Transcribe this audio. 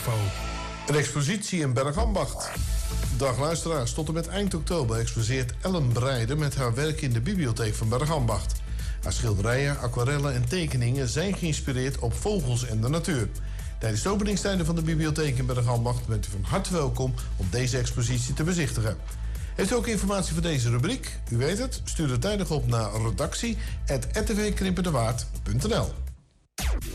Expo. Een expositie in Bergambacht. Dag luisteraars, tot en met eind oktober exposeert Ellen Breijden met haar werk in de bibliotheek van Bergambacht. Haar schilderijen, aquarellen en tekeningen zijn geïnspireerd op vogels en de natuur. Tijdens de openingstijden van de bibliotheek in Bergambacht bent u van harte welkom om deze expositie te bezichtigen. Heeft u ook informatie voor deze rubriek? U weet het, stuur het tijdig op naar redactie@rtvkrimpendewaard.nl.